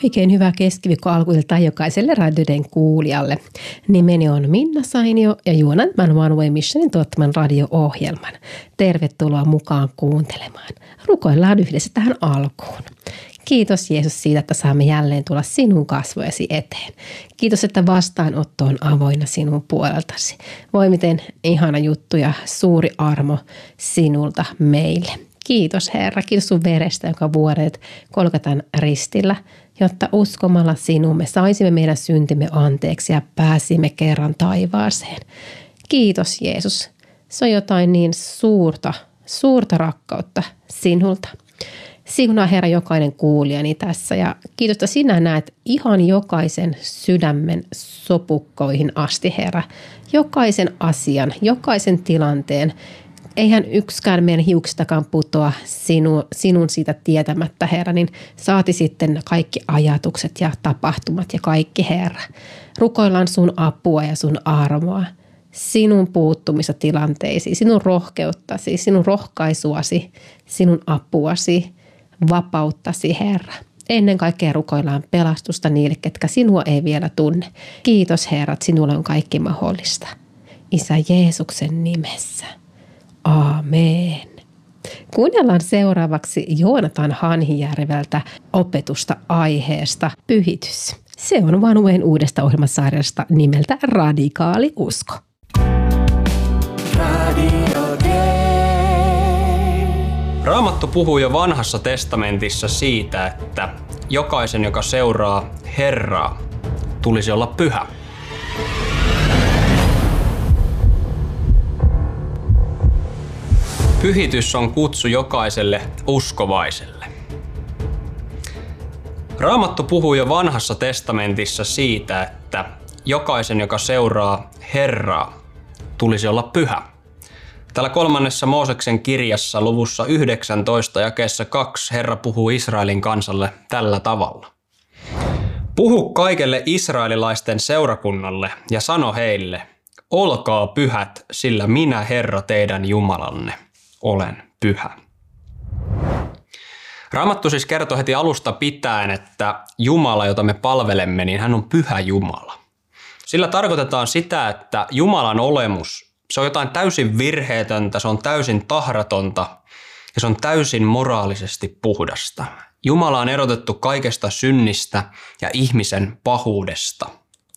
Oikein hyvää keskiviikko alkuiltaan jokaiselle radioiden kuulijalle. Nimeni on Minna Sainio ja juonan tämän One Way Missionin tuottaman radio-ohjelman. Tervetuloa mukaan kuuntelemaan. Rukoillaan yhdessä tähän alkuun. Kiitos Jeesus siitä, että saamme jälleen tulla sinun kasvojesi eteen. Kiitos, että vastaanotto on avoinna sinun puoleltasi. Voi miten ihana juttu ja suuri armo sinulta meille. Kiitos Herra, kiitos sun verestä, joka vuodet Golgatan ristillä, jotta uskomalla sinuun me saisimme meidän syntimme anteeksi ja pääsimme kerran taivaaseen. Kiitos Jeesus, se on jotain niin suurta rakkautta sinulta. Siunaa Herra jokainen kuulijani tässä ja kiitos, että sinä näet ihan jokaisen sydämen sopukkoihin asti Herra. Jokaisen asian, jokaisen tilanteen. Eihän yksikään meidän hiuksistakaan putoa sinun siitä tietämättä, Herra, niin saati sitten kaikki ajatukset ja tapahtumat ja kaikki, Herra. Rukoillaan sun apua ja sun armoa, sinun puuttumista tilanteisiin, sinun rohkeuttasi, sinun rohkaisuasi, sinun apuasi, vapauttasi, Herra. Ennen kaikkea rukoillaan pelastusta niille, ketkä sinua ei vielä tunne. Kiitos, Herra, että sinulle on kaikki mahdollista. Isä Jeesuksen nimessä. Aamen. Kuunnellaan seuraavaksi Joonatan Hanhijärveltä opetusta aiheesta pyhitys. Se on One Wayn uudesta ohjelmasarjasta nimeltä Radikaali usko. Raamattu puhuu jo Vanhassa testamentissa siitä, että jokaisen, joka seuraa Herraa, tulisi olla pyhä. Pyhitys on kutsu jokaiselle uskovaiselle. Raamattu puhuu jo Vanhassa testamentissa siitä, että jokaisen, joka seuraa Herraa, tulisi olla pyhä. Täällä 3. Mooseksen kirjassa luvussa 19 jakeessa 2 Herra puhuu Israelin kansalle tällä tavalla. Puhu kaikelle israelilaisten seurakunnalle ja sano heille, olkaa pyhät, sillä minä Herra teidän Jumalanne olen pyhä. Raamattu siis kertoo heti alusta pitäen, että Jumala, jota me palvelemme, niin hän on pyhä Jumala. Sillä tarkoitetaan sitä, että Jumalan olemus, se on jotain täysin virheetöntä, se on täysin tahratonta ja se on täysin moraalisesti puhdasta. Jumala on erotettu kaikesta synnistä ja ihmisen pahuudesta.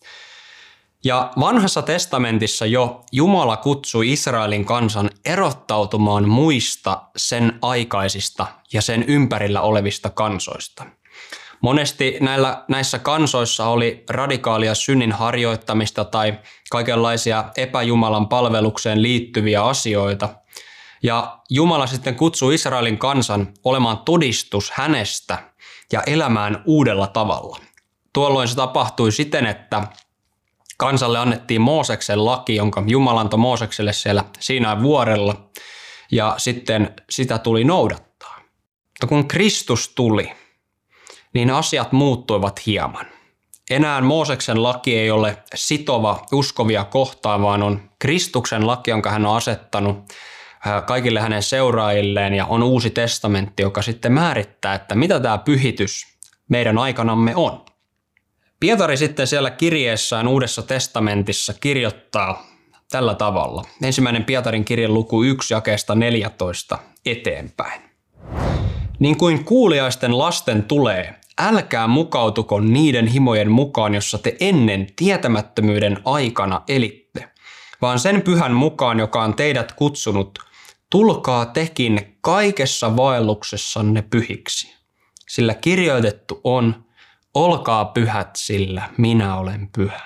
Ja Vanhassa testamentissa jo Jumala kutsui Israelin kansan erottautumaan muista sen aikaisista ja sen ympärillä olevista kansoista. Monesti näissä kansoissa oli radikaalia synnin harjoittamista tai kaikenlaisia epäjumalan palvelukseen liittyviä asioita. Ja Jumala sitten kutsui Israelin kansan olemaan todistus hänestä ja elämään uudella tavalla. Tuolloin se tapahtui siten, että kansalle annettiin Mooseksen laki, jonka Jumala antoi Moosekselle siellä Siinain vuorella, ja sitten sitä tuli noudattaa. Mutta kun Kristus tuli, niin asiat muuttuivat hieman. Enää Mooseksen laki ei ole sitova uskovia kohtaan, vaan on Kristuksen laki, jonka hän on asettanut kaikille hänen seuraajilleen, ja on uusi testamentti, joka sitten määrittää, että mitä tämä pyhitys meidän aikanamme on. Pietari sitten siellä kirjeessään Uudessa testamentissa kirjoittaa tällä tavalla. 1. Pietarin kirjan luku 1 jakeesta 14 eteenpäin. Niin kuin kuuliaisten lasten tulee, älkää mukautuko niiden himojen mukaan, jossa te ennen tietämättömyyden aikana elitte, vaan sen pyhän mukaan, joka on teidät kutsunut, tulkaa tekin kaikessa vaelluksessanne pyhiksi. Sillä kirjoitettu on, olkaa pyhät, sillä minä olen pyhä.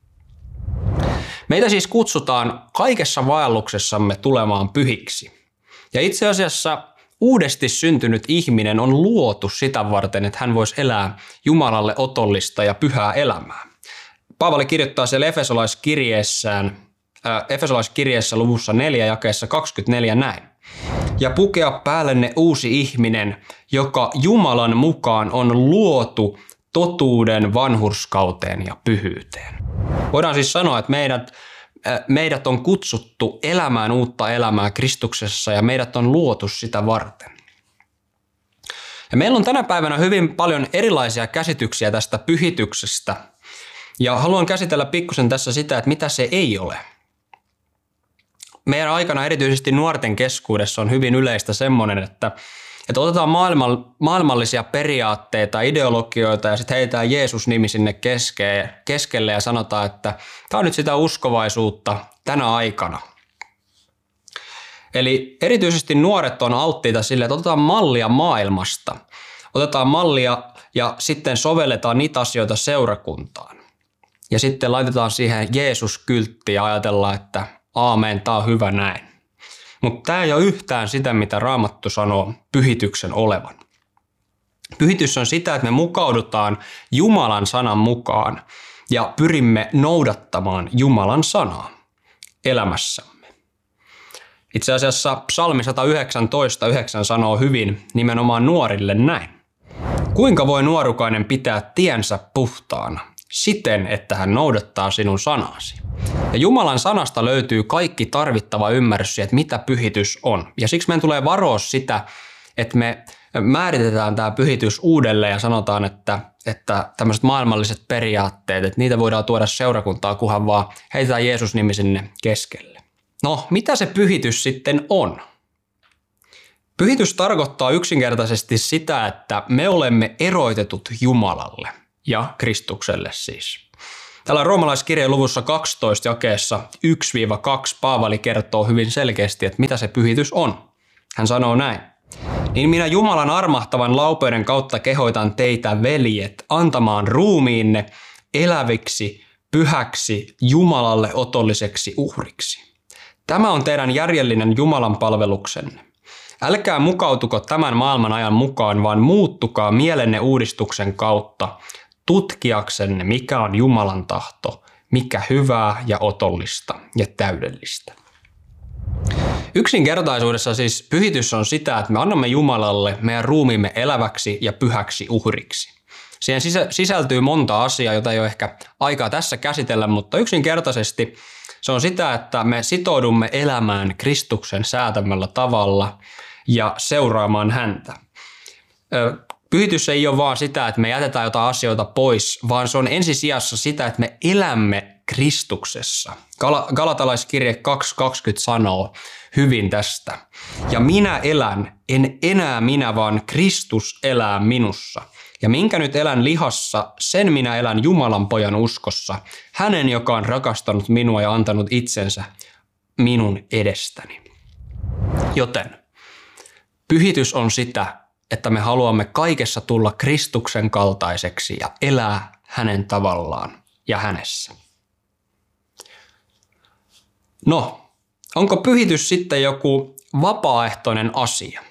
Meitä siis kutsutaan kaikessa vaelluksessamme tulemaan pyhiksi. Ja itse asiassa uudesti syntynyt ihminen on luotu sitä varten, että hän voisi elää Jumalalle otollista ja pyhää elämää. Paavali kirjoittaa siellä Efesolaiskirjeessä luvussa 4 jakeessa 24 näin. Ja pukea päällenne uusi ihminen, joka Jumalan mukaan on luotu totuuden vanhurskauteen ja pyhyyteen. Voidaan siis sanoa, että meidät on kutsuttu elämään uutta elämää Kristuksessa ja meidät on luotu sitä varten. Ja meillä on tänä päivänä hyvin paljon erilaisia käsityksiä tästä pyhityksestä. Ja haluan käsitellä pikkusen tässä sitä, että mitä se ei ole. Meidän aikana erityisesti nuorten keskuudessa on hyvin yleistä semmoinen, että otetaan maailmallisia periaatteita, ideologioita ja sitten heitetään Jeesus-nimi sinne keskelle ja sanotaan, että tämä on nyt sitä uskovaisuutta tänä aikana. Eli erityisesti nuoret on alttiita sille, että otetaan mallia maailmasta. Otetaan mallia ja sitten sovelletaan niitä asioita seurakuntaan. Ja sitten laitetaan siihen Jeesus-kyltti ja ajatellaan, että aamen, tämä on hyvä näin. Mutta tämä ei ole yhtään sitä, mitä Raamattu sanoo pyhityksen olevan. Pyhitys on sitä, että me mukaudutaan Jumalan sanan mukaan ja pyrimme noudattamaan Jumalan sanaa elämässämme. Itse asiassa Psalmi 119:9 sanoo hyvin nimenomaan nuorille näin. Kuinka voi nuorukainen pitää tiensä puhtaana siten, että hän noudattaa sinun sanasi? Ja Jumalan sanasta löytyy kaikki tarvittava ymmärrys siitä, että mitä pyhitys on. Ja siksi meidän tulee varoa sitä, että me määritetään tämä pyhitys uudelleen ja sanotaan, että tämmöiset maailmalliset periaatteet, että niitä voidaan tuoda seurakuntaa, kunhan vaan heitetään Jeesus-nimi sinne keskelle. No, mitä se pyhitys sitten on? Pyhitys tarkoittaa yksinkertaisesti sitä, että me olemme eroitetut Jumalalle ja Kristukselle siis. Täällä roomalaiskirjeen luvussa 12 jakeessa 1-2 Paavali kertoo hyvin selkeästi, että mitä se pyhitys on. Hän sanoo näin. Niin minä Jumalan armahtavan laupeuden kautta kehoitan teitä, veljet, antamaan ruumiinne eläviksi, pyhäksi, Jumalalle otolliseksi uhriksi. Tämä on teidän järjellinen Jumalan palveluksenne. Älkää mukautuko tämän maailman ajan mukaan, vaan muuttukaa mielenne uudistuksen kautta, tutkiaksenne, mikä on Jumalan tahto, mikä hyvää ja otollista ja täydellistä. Yksinkertaisuudessa siis pyhitys on sitä, että me annamme Jumalalle meidän ruumiimme eläväksi ja pyhäksi uhriksi. Siihen sisältyy monta asiaa, jota ei ole ehkä aikaa tässä käsitellä, mutta yksinkertaisesti se on sitä, että me sitoudumme elämään Kristuksen säätämällä tavalla ja seuraamaan häntä. Pyhitys ei ole vaan sitä, että me jätetään jotain asioita pois, vaan se on ensisijassa sitä, että me elämme Kristuksessa. Galatalaiskirje 2.20 sanoo hyvin tästä. Ja minä elän, en enää minä, vaan Kristus elää minussa. Ja minkä nyt elän lihassa, sen minä elän Jumalan pojan uskossa, hänen, joka on rakastanut minua ja antanut itsensä minun edestäni. Joten pyhitys on sitä, että me haluamme kaikessa tulla Kristuksen kaltaiseksi ja elää hänen tavallaan ja hänessä. No, onko pyhitys sitten joku vapaaehtoinen asia?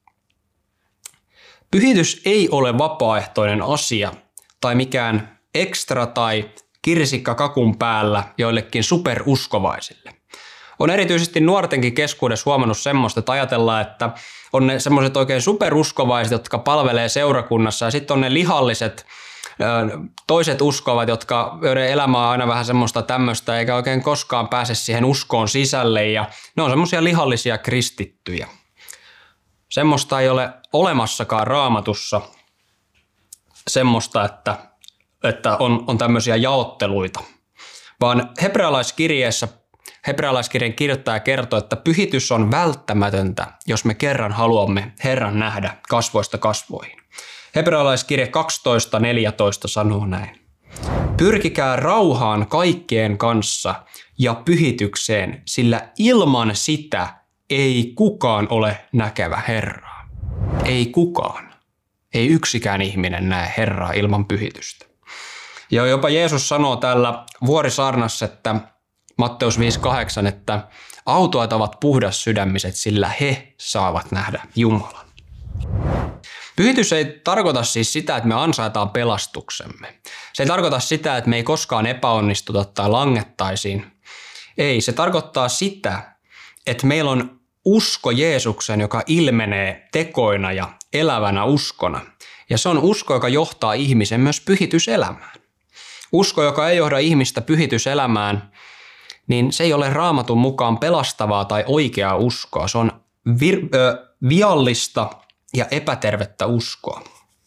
Pyhitys ei ole vapaaehtoinen asia tai mikään ekstra tai kirsikka kakun päällä joillekin superuskovaisille. On erityisesti nuortenkin keskuudessa huomannut semmoista, että ajatellaan, että on ne semmoiset oikein superuskovaiset, jotka palvelee seurakunnassa ja sitten on ne lihalliset toiset uskovat, joiden elämä on aina vähän semmoista tämmöistä eikä oikein koskaan pääse siihen uskoon sisälle ja ne on semmoisia lihallisia kristittyjä. Semmoista ei ole olemassakaan Raamatussa semmoista, että on tämmöisiä jaotteluita, vaan hebrealaiskirjan kirjoittaja kertoo, että pyhitys on välttämätöntä, jos me kerran haluamme Herran nähdä kasvoista kasvoihin. Hebrealaiskirja 12.14 sanoo näin. Pyrkikää rauhaan kaikkien kanssa ja pyhitykseen, sillä ilman sitä ei kukaan ole näkevä Herraa. Ei kukaan. Ei yksikään ihminen näe Herraa ilman pyhitystä. Ja jopa Jeesus sanoo täällä vuorisaarnassa, että Matteus 5.8, että autuaat ovat puhdas sydämiset, sillä he saavat nähdä Jumalan. Pyhitys ei tarkoita siis sitä, että me ansaitaan pelastuksemme. Se ei tarkoita sitä, että me ei koskaan epäonnistuta tai langettaisiin. Ei, se tarkoittaa sitä, että meillä on usko Jeesuksen, joka ilmenee tekoina ja elävänä uskona. Ja se on usko, joka johtaa ihmisen myös pyhityselämään. Usko, joka ei johda ihmistä pyhityselämään, niin se ei ole Raamatun mukaan pelastavaa tai oikeaa uskoa. Se on viallista ja epätervettä uskoa.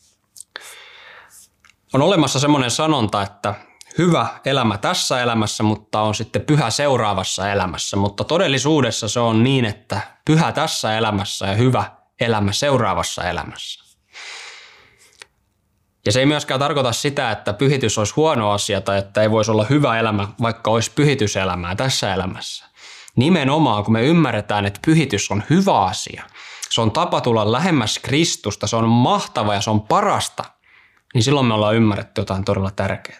On olemassa semmoinen sanonta, että hyvä elämä tässä elämässä, mutta on sitten pyhä seuraavassa elämässä. Mutta todellisuudessa se on niin, että pyhä tässä elämässä ja hyvä elämä seuraavassa elämässä. Ja se ei myöskään tarkoita sitä, että pyhitys olisi huono asia tai että ei voisi olla hyvä elämä, vaikka olisi pyhityselämää tässä elämässä. Nimenomaan, kun me ymmärretään, että pyhitys on hyvä asia, se on tapa tulla lähemmäs Kristusta, se on mahtava ja se on parasta, niin silloin me ollaan ymmärretty jotain todella tärkeää.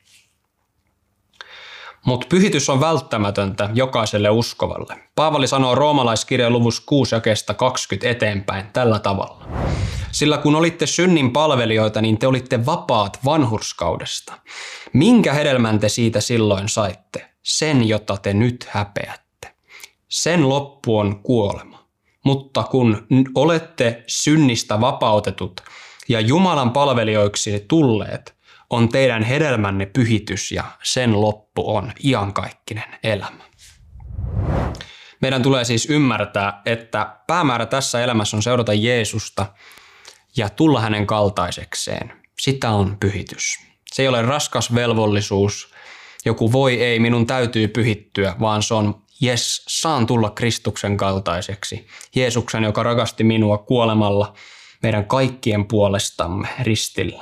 Mutta pyhitys on välttämätöntä jokaiselle uskovalle. Paavali sanoo roomalaiskirjan luvussa 6 jakeesta 20 eteenpäin tällä tavalla. Sillä kun olitte synnin palvelijoita, niin te olitte vapaat vanhurskaudesta. Minkä hedelmän te siitä silloin saitte? Sen, jota te nyt häpeätte. Sen loppu on kuolema. Mutta kun olette synnistä vapautetut ja Jumalan palvelijoiksi tulleet, on teidän hedelmänne pyhitys ja sen loppu on iankaikkinen elämä. Meidän tulee siis ymmärtää, että päämäärä tässä elämässä on seurata Jeesusta ja tulla hänen kaltaisekseen. Sitä on pyhitys. Se ei ole raskas velvollisuus, joku voi ei, minun täytyy pyhittyä, vaan se on jes, saan tulla Kristuksen kaltaiseksi. Jeesuksen, joka rakasti minua kuolemalla meidän kaikkien puolestamme ristillä.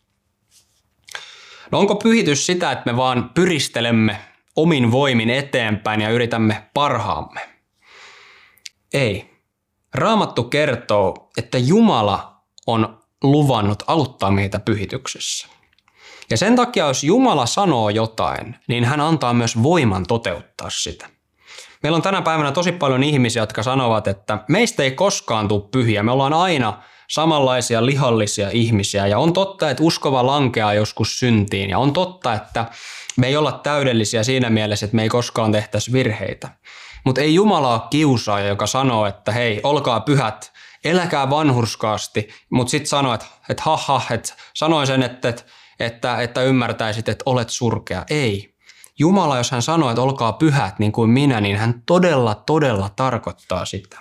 No onko pyhitys sitä, että me vaan pyristelemme omin voimin eteenpäin ja yritämme parhaamme? Ei. Raamattu kertoo, että Jumala on luvannut auttaa meitä pyhityksessä. Ja sen takia, jos Jumala sanoo jotain, niin hän antaa myös voiman toteuttaa sitä. Meillä on tänä päivänä tosi paljon ihmisiä, jotka sanovat, että meistä ei koskaan tule pyhiä. Me ollaan aina samanlaisia lihallisia ihmisiä ja on totta, että uskova lankeaa joskus syntiin ja on totta, että me ei olla täydellisiä siinä mielessä, että me ei koskaan tehtäisi virheitä. Mutta ei Jumala ole kiusaaja, joka sanoo, että hei, olkaa pyhät, eläkää vanhurskaasti, mutta sitten sanoo, että sanoin sen, että ymmärtäisit, että olet surkea. Ei. Jumala, jos hän sanoo, että olkaa pyhät niin kuin minä, niin hän todella tarkoittaa sitä.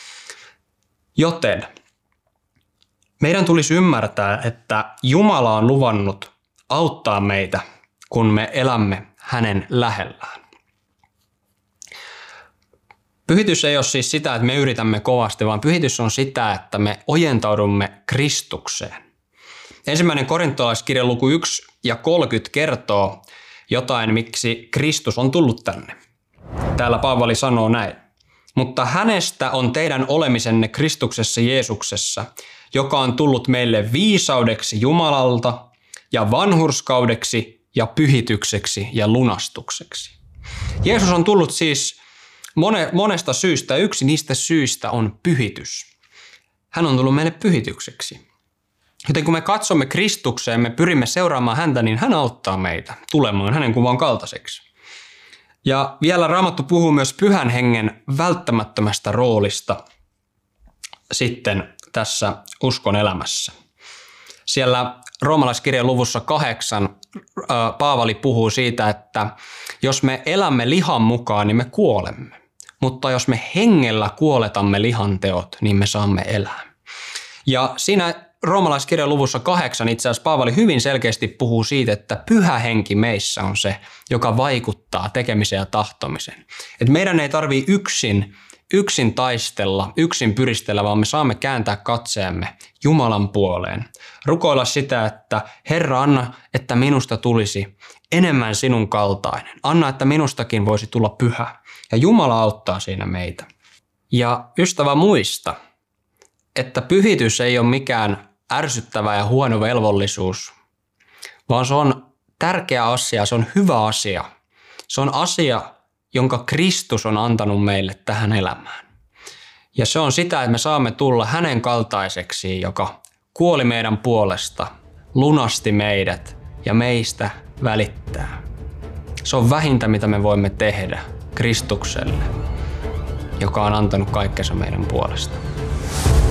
Joten meidän tulisi ymmärtää, että Jumala on luvannut auttaa meitä, kun me elämme hänen lähellään. Pyhitys ei ole siis sitä, että me yritämme kovasti, vaan pyhitys on sitä, että me ojentaudumme Kristukseen. 1. korintolaiskirjan luku 1 ja 30 kertoo jotain, miksi Kristus on tullut tänne. Täällä Paavali sanoo näin. Mutta hänestä on teidän olemisenne Kristuksessa Jeesuksessa, joka on tullut meille viisaudeksi Jumalalta ja vanhurskaudeksi ja pyhitykseksi ja lunastukseksi. Jeesus on tullut siis monesta syystä. Yksi niistä syistä on pyhitys. Hän on tullut meille pyhitykseksi. Joten kun me katsomme Kristukseen, me pyrimme seuraamaan häntä, niin hän auttaa meitä tulemaan hänen kuvan kaltaiseksi. Ja vielä Raamattu puhuu myös Pyhän Hengen välttämättömästä roolista sitten tässä uskon elämässä. Siellä roomalaiskirjan luvussa 8 Paavali puhuu siitä, että jos me elämme lihan mukaan, niin me kuolemme. Mutta jos me hengellä kuoletamme lihan teot, niin me saamme elää. Ja siinä roomalaiskirjan luvussa 8 itse asiassa Paavali hyvin selkeästi puhuu siitä, että Pyhä Henki meissä on se, joka vaikuttaa tekemiseen ja tahtomiseen. Että meidän ei tarvitse yksin taistella, yksin pyristellä, vaan me saamme kääntää katseemme Jumalan puoleen. Rukoilla sitä, että Herra, anna, että minusta tulisi enemmän sinun kaltainen. Anna, että minustakin voisi tulla pyhä. Ja Jumala auttaa siinä meitä. Ja ystävä, muista, että pyhitys ei ole mikään ärsyttävä ja huono velvollisuus, vaan se on tärkeä asia, se on hyvä asia. Se on asia, jonka Kristus on antanut meille tähän elämään. Ja se on sitä, että me saamme tulla hänen kaltaiseksi, joka kuoli meidän puolesta, lunasti meidät ja meistä välittää. Se on vähintä, mitä me voimme tehdä Kristukselle, joka on antanut kaikkensa meidän puolesta.